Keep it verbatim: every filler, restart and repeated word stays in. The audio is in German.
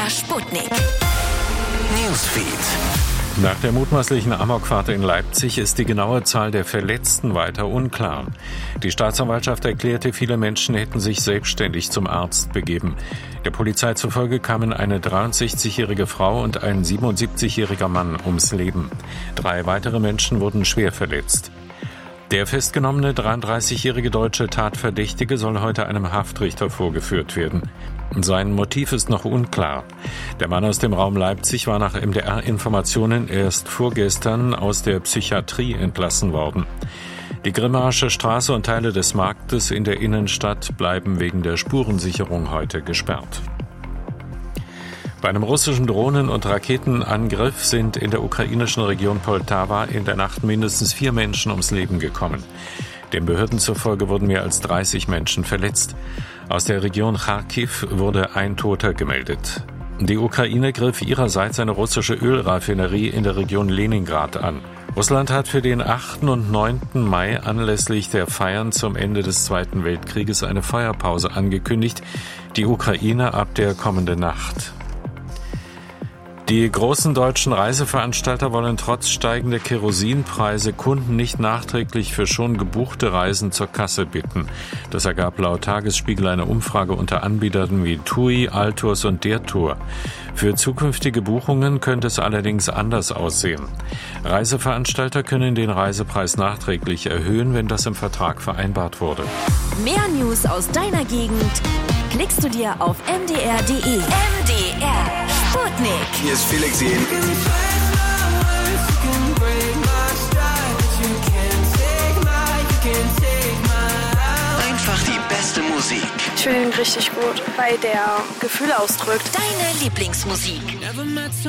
Sputnik. Newsfeed. Nach der mutmaßlichen Amokfahrt in Leipzig ist die genaue Zahl der Verletzten weiter unklar. Die Staatsanwaltschaft erklärte, viele Menschen hätten sich selbstständig zum Arzt begeben. Der Polizei zufolge kamen eine dreiundsechzigjährige Frau und ein siebenundsiebzigjähriger Mann ums Leben. Drei weitere Menschen wurden schwer verletzt. Der festgenommene dreiunddreißigjährige deutsche Tatverdächtige soll heute einem Haftrichter vorgeführt werden. Sein Motiv ist noch unklar. Der Mann aus dem Raum Leipzig war nach M D R-Informationen erst vorgestern aus der Psychiatrie entlassen worden. Die Grimmaische Straße und Teile des Marktes in der Innenstadt bleiben wegen der Spurensicherung heute gesperrt. Bei einem russischen Drohnen- und Raketenangriff sind in der ukrainischen Region Poltawa in der Nacht mindestens vier Menschen ums Leben gekommen. Den Behörden zufolge wurden mehr als dreißig Menschen verletzt. Aus der Region Charkiw wurde ein Toter gemeldet. Die Ukraine griff ihrerseits eine russische Ölraffinerie in der Region Leningrad an. Russland hat für den achten und neunten Mai anlässlich der Feiern zum Ende des Zweiten Weltkrieges eine Feuerpause angekündigt, die Ukraine ab der kommenden Nacht. Die großen deutschen Reiseveranstalter wollen trotz steigender Kerosinpreise Kunden nicht nachträglich für schon gebuchte Reisen zur Kasse bitten. Das ergab laut Tagesspiegel eine Umfrage unter Anbietern wie TUI, Altours und der Tour. Für zukünftige Buchungen könnte es allerdings anders aussehen. Reiseveranstalter können den Reisepreis nachträglich erhöhen, wenn das im Vertrag vereinbart wurde. Mehr News aus deiner Gegend klickst du dir auf m d r punkt d e. M D R Sputnik. Hier ist Felix Jähn. Einfach die beste Musik. Ich finde ihn richtig gut, weil der Gefühle ausdrückt. Deine Lieblingsmusik. Never met